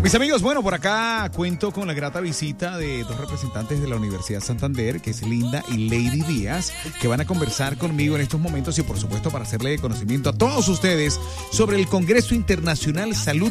Mis amigos, bueno, por acá cuento con la grata visita de dos representantes de la Universidad Santander, que es Linda y Lady Díaz, que van a conversar conmigo en estos momentos y por supuesto para hacerle conocimiento a todos ustedes sobre el Congreso Internacional Salud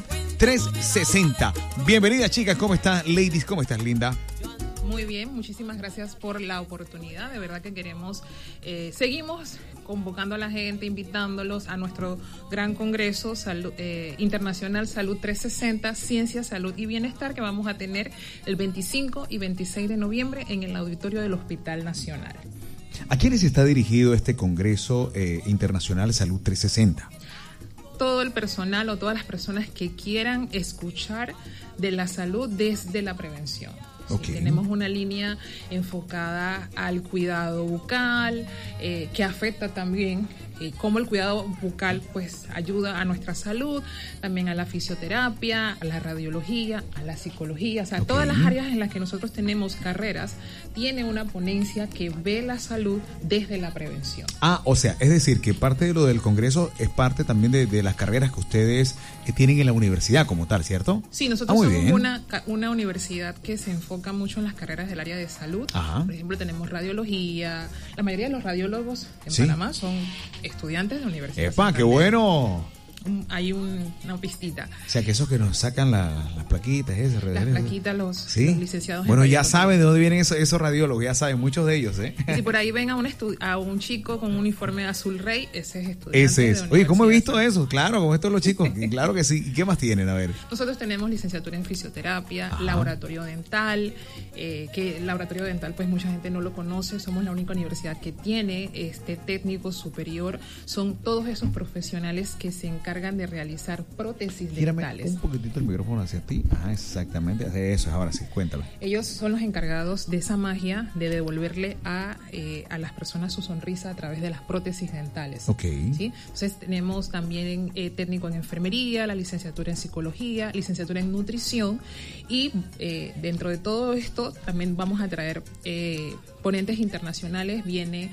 360. Bienvenidas, chicas, ¿cómo están? Ladies, ¿cómo estás, Linda? Muy bien, muchísimas gracias por la oportunidad. De verdad que queremos, seguimos convocando a la gente, invitándolos a nuestro gran Congreso Internacional Salud 360, Ciencia, Salud y Bienestar, que vamos a tener el 25 y 26 de noviembre en el auditorio del Hospital Nacional. ¿A quiénes está dirigido este Congreso Internacional Salud 360? Todo el personal o todas las personas que quieran escuchar de la salud desde la prevención. Okay. Tenemos una línea enfocada al cuidado bucal, que afecta también cómo el cuidado bucal pues ayuda a nuestra salud, también a la fisioterapia, a la radiología, a la psicología, o sea, okay, todas las áreas en las que nosotros tenemos carreras, tiene una ponencia que ve la salud desde la prevención. Ah, o sea, es decir, que parte de lo del Congreso es parte también de las carreras que ustedes tienen en la universidad como tal, ¿cierto? Sí, nosotros somos una universidad que se enfoca mucho en las carreras del área de salud. Ajá. Por ejemplo, tenemos radiología, la mayoría de los radiólogos en Panamá son estudiantes de la universidad. ¡Epa, qué bueno! Hay una pistita. O sea, que esos que nos sacan las plaquitas, esas. Las plaquitas, los licenciados. Bueno, ya saben de dónde vienen esos radiólogos, ya saben, muchos de ellos, ¿eh? Y si por ahí ven a un chico con un uniforme azul rey, ese es estudiante. Ese es. Oye, ¿cómo he visto eso? Claro, como estos los chicos. Claro que sí. ¿Y qué más tienen? A ver. Nosotros tenemos licenciatura en fisioterapia, laboratorio dental, que el laboratorio dental, pues mucha gente no lo conoce. Somos la única universidad que tiene este técnico superior. Son todos esos profesionales que se encargan de realizar prótesis dentales. Un poquitito el micrófono hacia ti. Ajá, exactamente. Eso, ahora sí, cuéntalo. Ellos son los encargados de esa magia de devolverle a las personas su sonrisa a través de las prótesis dentales. Ok. ¿Sí? Entonces tenemos también técnico en enfermería, la licenciatura en psicología, licenciatura en nutrición y dentro de todo esto también vamos a traer ponentes internacionales. Viene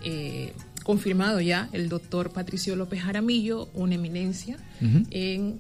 confirmado ya el doctor Patricio López Jaramillo, una eminencia en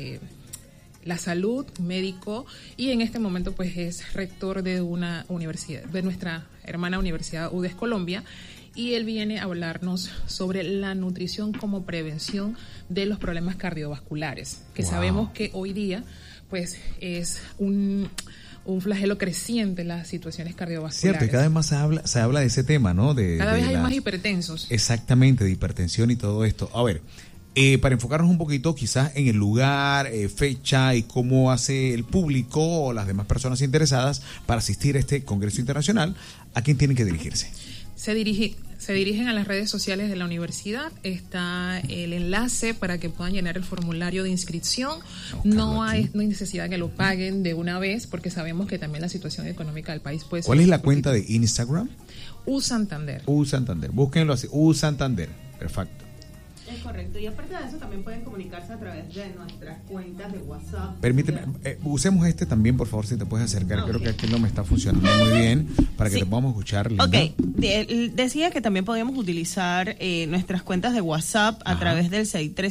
la salud, médico, y en este momento pues es rector de una universidad, de nuestra hermana Universidad UDES Colombia, y él viene a hablarnos sobre la nutrición como prevención de los problemas cardiovasculares, que sabemos que hoy día pues es un flagelo creciente las situaciones cardiovasculares. Cierto, y cada vez más se habla de ese tema, ¿no? Cada vez hay más hipertensos. Exactamente, de hipertensión y todo esto. A ver, para enfocarnos un poquito quizás en el lugar, fecha y cómo hace el público o las demás personas interesadas para asistir a este Congreso Internacional, ¿a quién tienen que dirigirse? Se dirigen a las redes sociales de la universidad, está el enlace para que puedan llenar el formulario de inscripción. No hay necesidad que lo paguen de una vez, porque sabemos que también la situación económica del país puede ser. ¿Cuál es la cuenta de Instagram? U-Santander. U-Santander, búsquenlo así, U-Santander, perfecto. Es correcto, y aparte de eso también pueden comunicarse a través de nuestras cuentas de WhatsApp. Permíteme, usemos este también, por favor, si te puedes acercar. Creo que aquí no me está funcionando muy bien para que te podamos escuchar, Linda. Ok, decía que también podíamos utilizar nuestras cuentas de WhatsApp a través del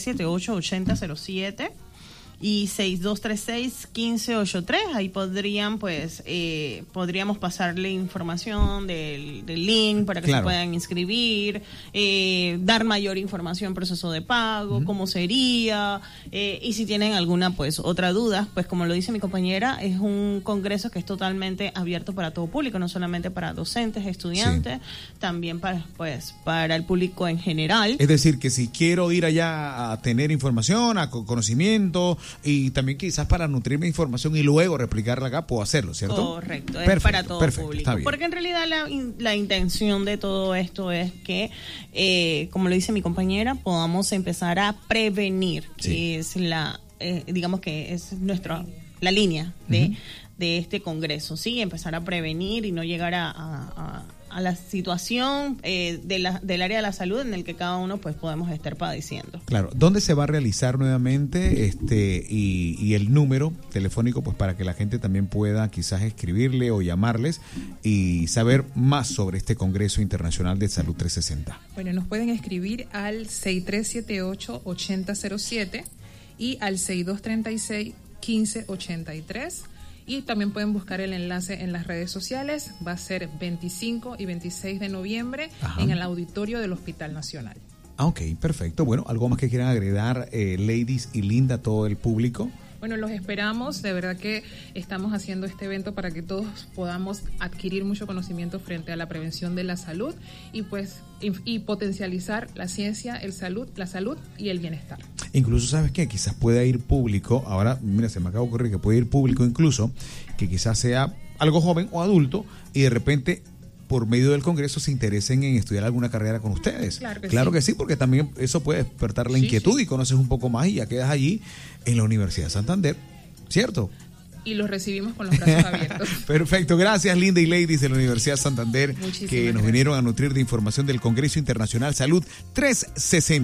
6378-8007 y 6236-1583. Ahí podríamos pasarle información del link para que se puedan inscribir, dar mayor información, proceso de pago, cómo sería, y si tienen alguna otra duda, pues como lo dice mi compañera, es un congreso que es totalmente abierto para todo público, no solamente para docentes, estudiantes, también para el público en general. Es decir, que si quiero ir allá a tener información, a conocimiento, y también quizás para nutrirme información y luego replicarla acá, puedo hacerlo, ¿cierto? Correcto, es para todo público. Porque en realidad la intención de todo esto es que, como lo dice mi compañera, podamos empezar a prevenir, que es digamos que es la línea de este congreso, ¿sí? Empezar a prevenir y no llegar a la situación del área de la salud en el que cada uno pues podemos estar padeciendo. Claro, ¿dónde se va a realizar nuevamente y el número telefónico pues para que la gente también pueda quizás escribirle o llamarles y saber más sobre este Congreso Internacional de Salud 360? Bueno, nos pueden escribir al 6378-8007 y al 6236 1583. Y también pueden buscar el enlace en las redes sociales. Va a ser 25 y 26 de noviembre en el auditorio del Hospital Nacional. Ok, perfecto. Bueno, ¿algo más que quieran agregar, ladies y Linda, todo el público? Bueno, los esperamos. De verdad que estamos haciendo este evento para que todos podamos adquirir mucho conocimiento frente a la prevención de la salud y pues y potencializar la ciencia, la salud y el bienestar. Incluso, ¿sabes qué? Quizás pueda ir público. Ahora, mira, se me acaba de ocurrir que puede ir público incluso, que quizás sea algo joven o adulto y de repente por medio del Congreso se interesen en estudiar alguna carrera con ustedes. Claro que sí, porque también eso puede despertar la inquietud y conoces un poco más y ya quedas allí en la Universidad de Santander, ¿cierto? Y los recibimos con los brazos abiertos. Perfecto, gracias Linda y ladies de la Universidad de Santander. Muchísimas que nos gracias. vinieron a nutrir de información del Congreso Internacional Salud 360.